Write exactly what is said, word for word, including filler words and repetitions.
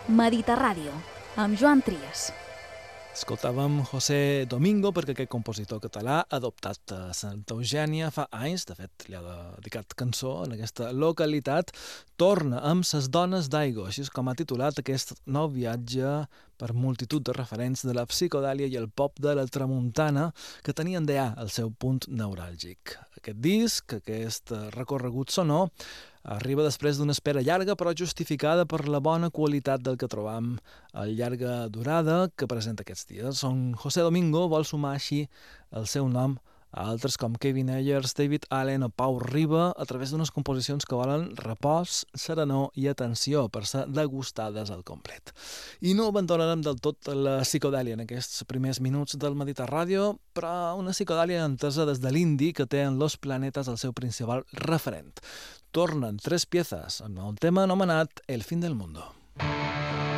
Mediterràdio, amb Joan Trias. Escoltàvem José Domingo perquè aquest compositor català adoptat a Santa Eugènia fa anys, de fet li ha dedicat cançó en aquesta localitat, torna amb ses dones d'aigua, així és com ha titulat aquest nou viatge per multitud de referents de la psicodèlia i el pop de la tramuntana que tenien d'allà el seu punt neuràlgic. Aquest disc, aquest recorregut sonor, arriba després d'una espera llarga però justificada per la bona qualitat del que trobam al llarga durada que presenta aquests dies, on José Domingo vol sumar així el seu nom a altres com Kevin Ayers, David Allen o Pau Riba a través d'unes composicions que volen repòs, serenor i atenció per ser degustades al complet. I no abandonarem del tot la psicodèlia en aquests primers minuts del Mediterràdio, però una psicodèlia entesa des de l'indi que té en Los Planetas el seu principal referent. Tornen tres piezas amb un tema anomenat El fin del mundo.